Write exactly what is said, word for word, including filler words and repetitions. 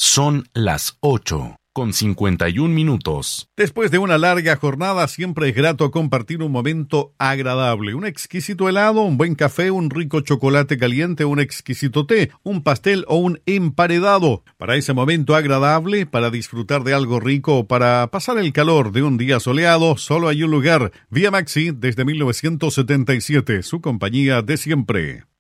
Son las ocho con cincuenta y un minutos. Después de una larga jornada, siempre es grato compartir un momento agradable. Un exquisito helado, un buen café, un rico chocolate caliente, un exquisito té, un pastel o un emparedado. Para ese momento agradable, para disfrutar de algo rico o para pasar el calor de un día soleado, solo hay un lugar. Vía Maxi desde mil novecientos setenta y siete, su compañía de siempre.